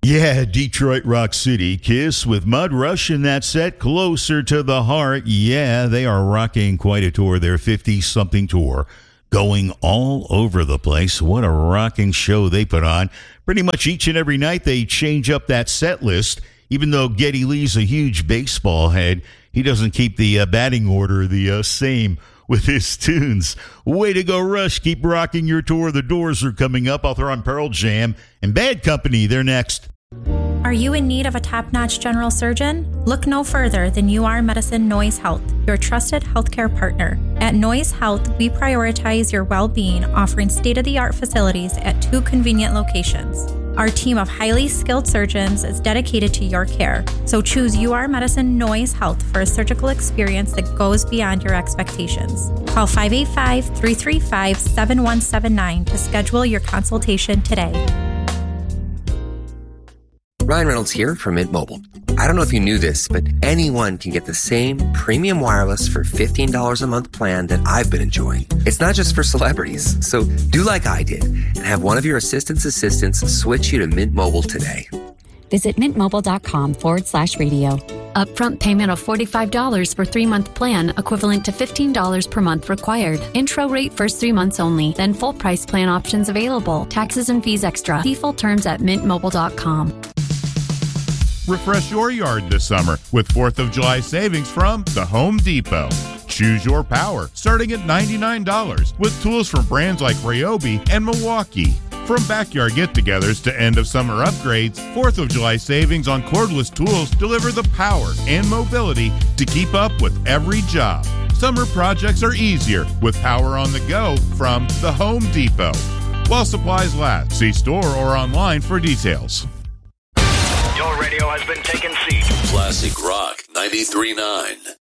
Yeah, Detroit Rock City, Kiss with Mud Rush in that set, Closer to the Heart. Yeah, they are rocking quite a tour, their 50-something tour, going all over the place. What a rocking show they put on. Pretty much each and every night they change up that set list. Even though Geddy Lee's a huge baseball head, he doesn't keep the batting order the same with his tunes. Way to go, Rush. Keep rocking your tour. The Doors are coming up. I'll throw on Pearl Jam. And Bad Company, they're next. Are you in need of a top-notch general surgeon? Look no further than UR Medicine Noise Health, your trusted healthcare partner. At Noise Health, we prioritize your well-being, offering state-of-the-art facilities at 2 convenient locations. Our team of highly skilled surgeons is dedicated to your care, so choose UR Medicine Noise Health for a surgical experience that goes beyond your expectations. Call 585-335-7179 to schedule your consultation today. Ryan Reynolds here from Mint Mobile. I don't know if you knew this, but anyone can get the same premium wireless for $15 a month plan that I've been enjoying. It's not just for celebrities. So do like I did and have one of your assistants switch you to Mint Mobile today. Visit mintmobile.com/radio. Upfront payment of $45 for 3-month plan, equivalent to $15 per month required. Intro rate first 3 months only, then full price plan options available. Taxes and fees extra. See full terms at mintmobile.com. Refresh your yard this summer with 4th of July savings from the Home Depot. Choose your power, starting at $99, with tools from brands like Ryobi and Milwaukee. From backyard get-togethers to end-of-summer upgrades, 4th of July savings on cordless tools deliver the power and mobility to keep up with every job. Summer projects are easier with power on the go from the Home Depot. While supplies last, see store or online for details. Your radio has been taken seat. Classic Rock 93.9.